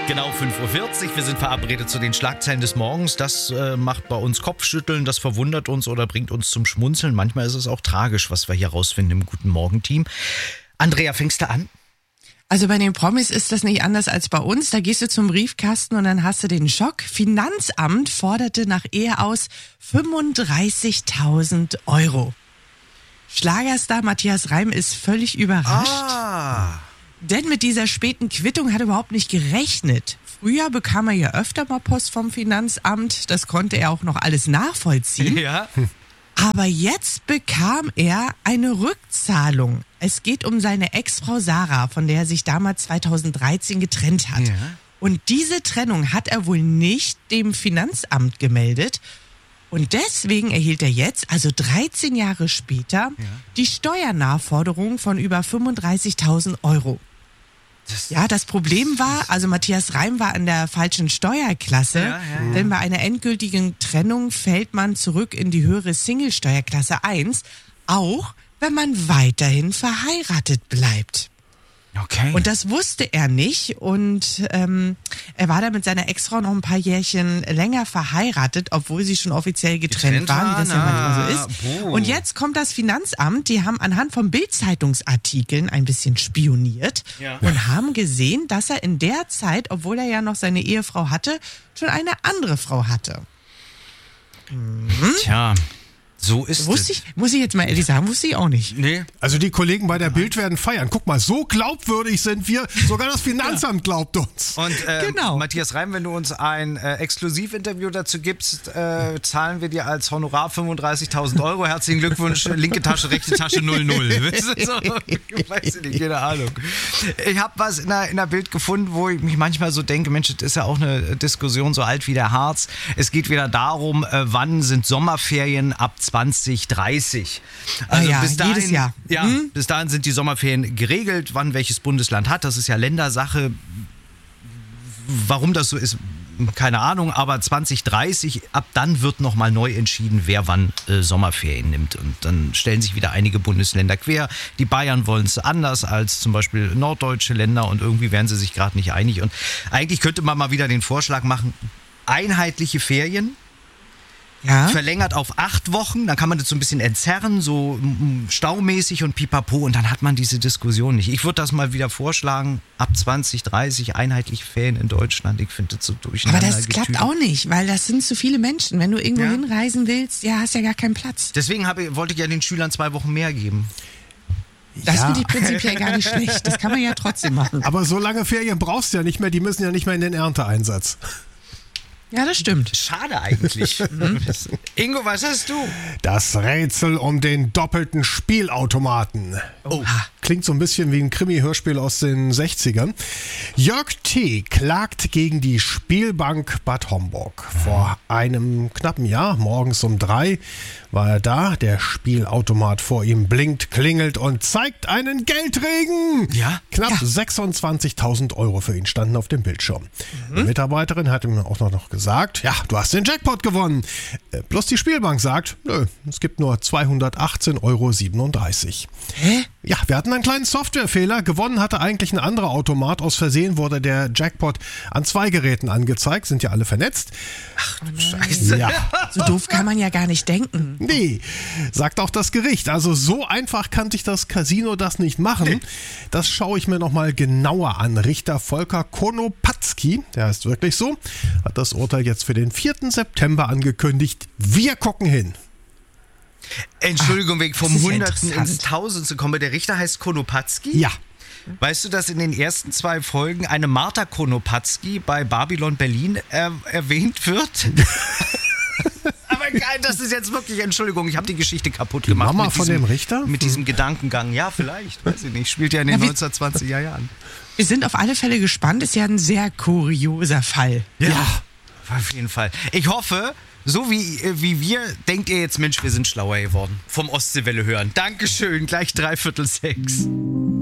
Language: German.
Genau 5:40 Uhr. Wir sind verabredet zu den Schlagzeilen des Morgens. Das macht bei uns Kopfschütteln, das verwundert uns oder bringt uns zum Schmunzeln. Manchmal ist es auch tragisch, was wir hier rausfinden im Guten Morgen-Team. Andrea, fängst du an? Also bei den Promis ist das nicht anders als bei uns. Da gehst du zum Briefkasten und dann hast du den Schock. Finanzamt forderte nach Ehe aus 35.000 Euro. Schlagerstar Matthias Reim ist völlig überrascht. Denn mit dieser späten Quittung hat er überhaupt nicht gerechnet. Früher bekam er ja öfter mal Post vom Finanzamt. Das konnte er auch noch alles nachvollziehen. Ja. Aber jetzt bekam er eine Rückzahlung. Es geht um seine Ex-Frau Sarah, von der er sich damals 2013 getrennt hat. Ja. Und diese Trennung hat er wohl nicht dem Finanzamt gemeldet. Und deswegen erhielt er jetzt, also 13 Jahre später, die Steuernachforderung von über 35.000 Euro. Ja, das Problem war, also Matthias Reim war in der falschen Steuerklasse, denn bei einer endgültigen Trennung fällt man zurück in die höhere Single-Steuerklasse 1, auch wenn man weiterhin verheiratet bleibt. Okay. Und das wusste er nicht und er war da mit seiner Ex-Frau noch ein paar Jährchen länger verheiratet, obwohl sie schon offiziell getrennt waren, wie das ja manchmal so ist. Und jetzt kommt das Finanzamt, die haben anhand von Bild-Zeitungsartikeln ein bisschen spioniert und haben gesehen, dass er in der Zeit, obwohl er ja noch seine Ehefrau hatte, schon eine andere Frau hatte. Tja, so ist es. Muss ich jetzt mal ehrlich sagen, wusste ich auch nicht. Nee. Also die Kollegen bei der Bild werden feiern. Guck mal, so glaubwürdig sind wir. Sogar das Finanzamt glaubt uns. Und Genau. Matthias Reim, wenn du uns ein Exklusivinterview dazu gibst, zahlen wir dir als Honorar 35.000 Euro. Herzlichen Glückwunsch, linke Tasche, rechte Tasche 00. Weißt du, so, weiß ich nicht, keine Ahnung. Ich habe was in der Bild gefunden, wo ich mich manchmal so denke, Mensch, das ist ja auch eine Diskussion so alt wie der Harz. Es geht wieder darum, wann sind Sommerferien ab 2030. Also bis dahin, jedes Jahr. Ja, bis dahin sind die Sommerferien geregelt, wann welches Bundesland hat. Das ist ja Ländersache. Warum das so ist, keine Ahnung. Aber 2030, ab dann wird nochmal neu entschieden, wer wann Sommerferien nimmt. Und dann stellen sich wieder einige Bundesländer quer. Die Bayern wollen es anders als zum Beispiel norddeutsche Länder. Und irgendwie werden sie sich gerade nicht einig. Und eigentlich könnte man mal wieder den Vorschlag machen, einheitliche Ferien. Ja. Verlängert auf 8 Wochen, dann kann man das so ein bisschen entzerren, so staumäßig und pipapo und dann hat man diese Diskussion nicht. Ich würde das mal wieder vorschlagen, ab 2030 einheitliche Ferien in Deutschland. Ich finde das so durcheinander. Aber das klappt auch nicht, weil das sind zu viele Menschen. Wenn du irgendwo hinreisen willst, hast ja gar keinen Platz. Deswegen wollte ich ja den Schülern 2 Wochen mehr geben. Das finde ich prinzipiell gar nicht schlecht. Das kann man ja trotzdem machen. Aber so lange Ferien brauchst du ja nicht mehr. Die müssen ja nicht mehr in den Ernteeinsatz. Ja, das stimmt. Schade eigentlich. Ingo, was hast du? Das Rätsel um den doppelten Spielautomaten. Oh. Klingt so ein bisschen wie ein Krimi-Hörspiel aus den 60ern. Jörg T. klagt gegen die Spielbank Bad Homburg. Vor einem knappen Jahr, morgens um 3, war er da. Der Spielautomat vor ihm blinkt, klingelt und zeigt einen Geldregen. Ja? Knapp 26.000 Euro für ihn standen auf dem Bildschirm. Die Mitarbeiterin hat ihm auch noch gesagt, ja, du hast den Jackpot gewonnen. Bloß die Spielbank sagt, nö, es gibt nur 218,37 Euro. Hä? Ja, wir hatten einen kleinen Softwarefehler. Gewonnen hatte eigentlich ein anderer Automat. Aus Versehen wurde der Jackpot an 2 Geräten angezeigt. Sind ja alle vernetzt. Ach du Scheiße. Ja. So doof kann man ja gar nicht denken. Nee, sagt auch das Gericht. Also so einfach kann sich das Casino das nicht machen. Das schaue ich mir nochmal genauer an. Richter Volker Konopatski, der heißt wirklich so, hat das Urteil jetzt für den 4. September angekündigt. Wir gucken hin. Entschuldigung, wegen vom das ist Hundertsten ins interessant. Tausendste kommen. Der Richter heißt Konopatski? Ja. Weißt du, dass in den ersten 2 Folgen eine Marta Konopatski bei Babylon Berlin erwähnt wird? Aber geil, das ist jetzt wirklich, Entschuldigung, ich habe die Geschichte kaputt gemacht. Mama mit von diesem, dem Richter? Mit diesem Gedankengang. Ja, vielleicht, weiß ich nicht. Spielt ja in den 1920er Jahren. Wir sind auf alle Fälle gespannt. Ist ja ein sehr kurioser Fall. Ja, auf jeden Fall. Ich hoffe, so wie wir, denkt ihr jetzt, Mensch, wir sind schlauer geworden. Vom Ostseewelle hören. Dankeschön, gleich 5:45.